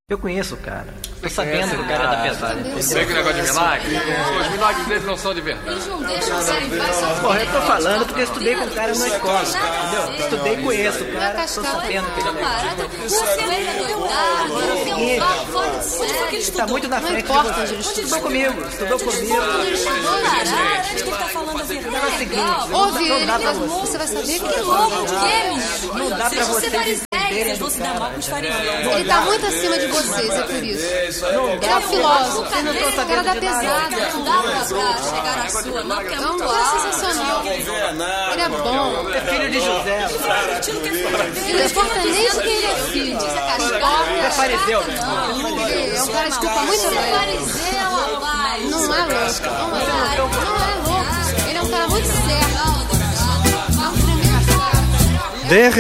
Eu conheço o cara. Tô sabendo que o cara tá pesado. Sei que o negócio de milagre. Os milagres deles não são de verdade. Eles não deixam você em paz só. Porra, eu tô falando porque eu estudei com o cara na escola, entendeu? Estudei e conheço o cara, tô sabendo que ele Você é doidado, você é um papo fora de série. Ele tá muito na frente de você. Estudou comigo. Ele estudou, cara. Acho que ele tá falando a verdade. É o seguinte, Ouve não ele, dá pra mesmo, você. você vai saber que Que louco de quê, menino? Não dá pra vocês entenderem Vocês vão do se dar mal cara. com os fariseus. ele tá muito acima de vocês, é por isso. Ele é um filósofo, Vocês não estão o cara sabendo da de nada. pesada. Não dá pra chegar na sua, não, porque é É um muito cara alto. sensacional. Ele é bom. É filho de José. Ele não importa nem de quem ele é filho. Ele é fariseu. Ele é um cara de culpa muito grande. Fariseu, rapaz. Não é louco. Não é louco. Ele é um cara muito certo. É um tremendo cara.